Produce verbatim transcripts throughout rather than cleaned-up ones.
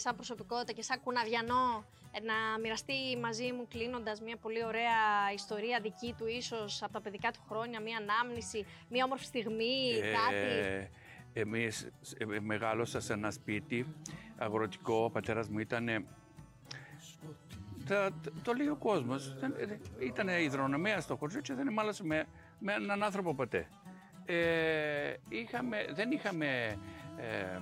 σαν προσωπικότητα και σαν κουναβιανό να μοιραστεί μαζί μου κλείνοντας μια πολύ ωραία ιστορία δική του, ίσως από τα παιδικά του χρόνια, μια ανάμνηση, μια όμορφη στιγμή, ε, κάτι? Εμείς ε, μεγάλωσα σε ένα σπίτι αγροτικό, ο πατέρας μου ήταν... Το, το λέει ο κόσμος, ήταν υδρονομία στο χωριό και δεν μάλωσε με, με έναν άνθρωπο ποτέ. Ε, είχαμε, δεν είχαμε ε,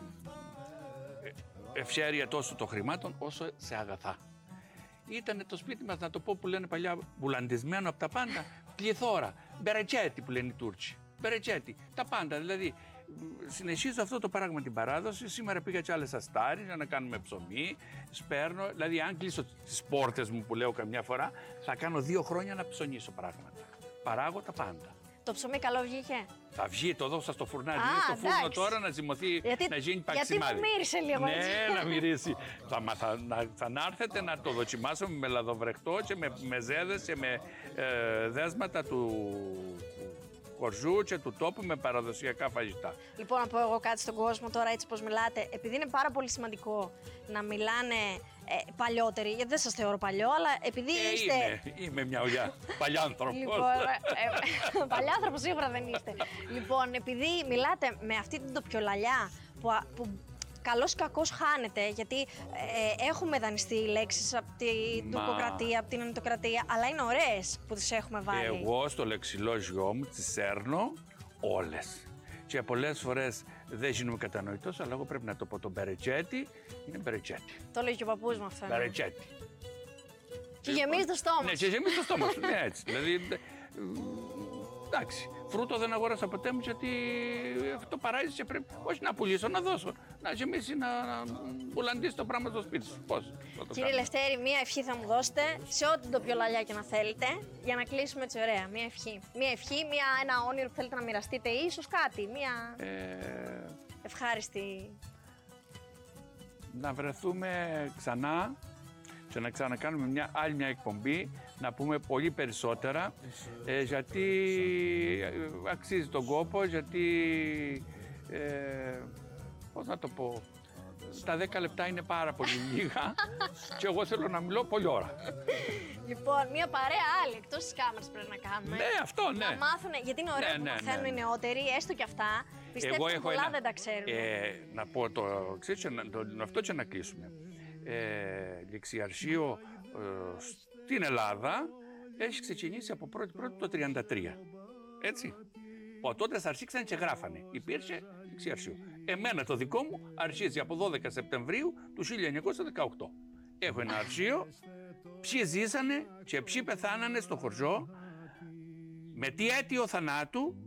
ευσέρεια τόσο των χρημάτων όσο σε αγαθά. Ήτανε το σπίτι μας, να το πω που λένε παλιά, μπουλαντισμένο από τα πάντα, πληθώρα, μπερετσέτι που λένε οι Τούρκοι, μπερετσέτι, τα πάντα, δηλαδή συνεχίζω αυτό το πράγμα την παράδοση. Σήμερα πήγα και άλλες αστάρεις για να κάνουμε ψωμί, σπέρνω, δηλαδή αν κλείσω τις πόρτες μου που λέω καμιά φορά, θα κάνω δύο χρόνια να ψωνίσω πράγματα. Παράγω τα πάντα. Το ψωμί καλό βγήκε? Θα βγει, το δώσα στο φουρνάρι. Α, είναι στο φούρνο εντάξει. τώρα να ζυμωθεί, γιατί, να γίνει παξιμάδι. Γιατί μου μύρισε λίγο ναι, έτσι. Ναι, να μυρίσει. θα, μα, θα, να, θα να έρθετε να το δοκιμάσουμε με λαδοβρεχτό και με, με ζέδες και με ε, δέσματα του χωριού και του τόπου με παραδοσιακά φαγητά. Λοιπόν, να πω εγώ κάτι στον κόσμο τώρα, έτσι πως μιλάτε. Επειδή είναι πάρα πολύ σημαντικό να μιλάνε ε, παλιότεροι, γιατί δεν σας θεωρώ παλιό, αλλά επειδή ε, είστε... Είμαι, είμαι μια ουλιά, παλιάνθρωπος. Λοιπόν, ε, ε, παλιάνθρωπος σίγουρα δεν είστε. Λοιπόν, επειδή μιλάτε με αυτή την τοπιολαλιά που, που καλώς ή κακώς χάνεται, γιατί ε, έχουμε δανειστεί λέξεις από την τουρκοκρατία, από την ενωτοκρατία, αλλά είναι ωραίες που τις έχουμε βάλει. Εγώ στο λεξιλόγιό μου τις σέρνω όλες. Και πολλές φορές δεν γίνομαι κατανοητός, αλλά εγώ πρέπει να το πω. Το μπερετσέτι είναι μπερετσέτι. Το λέει και ο παππούς μου αυτό. Μπερετσέτι. Και γεμίζει το στόμα. Ναι, και γεμίζει το στόμα σου. Ναι, έτσι. Δηλαδή, εντάξει, φρούτο δεν αγόρασα ποτέ μου γιατί αυτό παράζει και πρέπει όχι να πουλήσω, να δώσω. Να γεμίσει, να μπουλαντήσει το πράγμα στο σπίτι σου. Πώς? Κύριε Λευτέρη, μία ευχή θα μου δώσετε σε ό,τι το πιο λαλιά και να θέλετε για να κλείσουμε έτσι ωραία. Μία ευχή. Μία ευχή, μία, ένα όνειρο που θέλετε να μοιραστείτε ή ίσως κάτι. Μία ε... ευχάριστη. Να βρεθούμε ξανά και να ξανακάνουμε μια άλλη μια εκπομπή, να πούμε πολύ περισσότερα, ε, γιατί αξίζει τον κόπο, γιατί, ε, πώς να το πω, τα δέκα λεπτά είναι πάρα πολύ λίγα και εγώ θέλω να μιλώ πολλή ώρα. Λοιπόν, μια παρέα άλλη εκτός της κάμερας πρέπει να κάνουμε. Ναι, αυτό, ναι. Να μάθουν, γιατί είναι ωραίο ναι, που ναι, μαθαίνουν ναι, οι ναι. νεότεροι, έστω και αυτά. Πιστεύω ότι πολλά ένα, δεν τα ξέρουν. Ε, να πω το εξής, αυτό και να κλείσουμε. Ε, ληξιαρχείο ε, στην Ελλάδα έχει ξεκινήσει από πρώτη πρώτη το τριάντα τρία. Έτσι. Ο τότε αρχίσαν και γράφανε. Υπήρχε ληξιαρχείο. Εμένα το δικό μου αρχίζει από δώδεκα Σεπτεμβρίου του χίλια εννιακόσια δεκαοκτώ. Έχω ένα αρχείο. Ποιοι ζήσανε και ποιοι πεθάνανε στο χωριό, με τι αίτιο θανάτου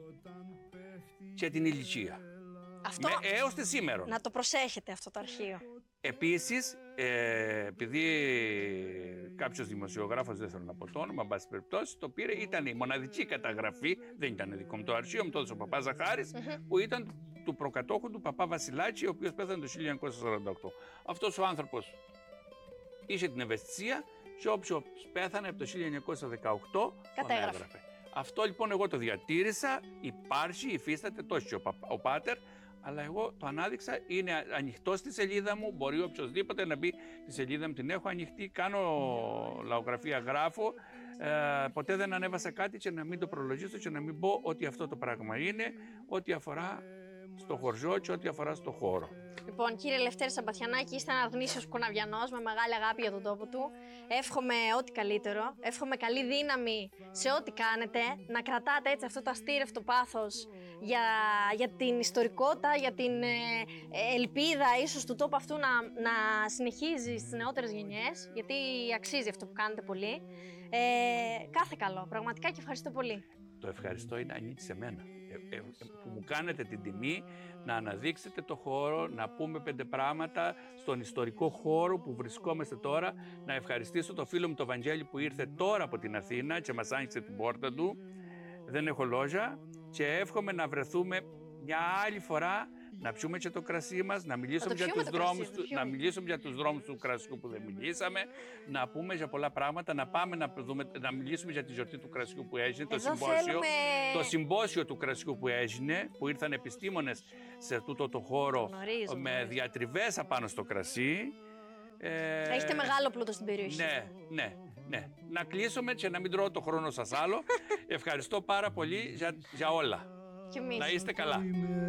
και την ηλικία. Αυτό, με, έως τη σήμερα. να το προσέχετε αυτό το αρχείο. Επίσης, ε, επειδή κάποιος δημοσιογράφος, δεν θέλω να πω το όνομα, εν πάση περιπτώσει, το πήρε, ήταν η μοναδική καταγραφή, δεν ήταν δικό μου το αρχείο, μου το έδωσε ο παπάς Ζαχάρης, mm-hmm. που ήταν του προκατόχου του παπά Βασιλάκη, ο οποίος πέθανε το χίλια εννιακόσια σαράντα οκτώ. Αυτός ο άνθρωπος είχε την ευαισθησία και όποιος πέθανε από το χίλια εννιακόσια δεκαοκτώ κατέγραφε. Τον Αυτό λοιπόν εγώ το διατήρησα, υπάρχει, υφίσταται τόσο και ο, παπα, ο πάτερ, αλλά εγώ το ανάδειξα, είναι ανοιχτό στη σελίδα μου, μπορεί οποιοδήποτε να μπει στη σελίδα μου, την έχω ανοιχτή, κάνω λαογραφία, γράφω, ε, ποτέ δεν ανέβασα κάτι και να μην το προλογίσω και να μην πω ότι αυτό το πράγμα είναι, ό,τι αφορά στο χωριό και ό,τι αφορά στο χώρο. Λοιπόν, κύριε Λευτέρη Σαμπαθιανάκη, είστε ένα γνήσιος κουναβιανός με μεγάλη αγάπη για τον τόπο του. Εύχομαι ό,τι καλύτερο. Εύχομαι καλή δύναμη σε ό,τι κάνετε. Να κρατάτε έτσι αυτό το αστήρευτο πάθος για, για την ιστορικότητα, για την ε, ελπίδα ίσως του τόπου αυτού να, να συνεχίζει στις νεότερες γενιές. Γιατί αξίζει αυτό που κάνετε πολύ. Ε, κάθε καλό, πραγματικά, και ευχαριστώ πολύ. Το ευχαριστώ είναι ανήκει σε μένα. Ε, ε, που μου κάνετε την τιμή να αναδείξετε το χώρο, να πούμε πέντε πράγματα στον ιστορικό χώρο που βρισκόμαστε τώρα. Να ευχαριστήσω το φίλο μου το Βαγγέλη που ήρθε τώρα από την Αθήνα και μας άνοιξε την πόρτα του. Δεν έχω λόγια και εύχομαι να βρεθούμε μια άλλη φορά να πιούμε και το κρασί μας, να μιλήσουμε, το για πιούμε τους, το δρόμους, κρασί, το του, να πιούμε. μιλήσουμε για τους δρόμους του κρασιού που δεν μιλήσαμε, να πούμε για πολλά πράγματα, να πάμε να, δούμε, να μιλήσουμε για τη γιορτή του κρασιού που έγινε, το Εδώ συμπόσιο, θέλουμε- το συμπόσιο του κρασιού που έγινε, που ήρθαν επιστήμονες σε τούτο το χώρο Γνωρίζω, με γνωρίζω. διατριβές απάνω στο κρασί. Ε, Έχετε μεγάλο πλούτο στην περιοχή. ναι, ναι, ναι. Να κλείσουμε και να μην τρώω το χρόνο σας άλλο. Ευχαριστώ πάρα πολύ για, για όλα. Και εμείς. Να είστε καλά.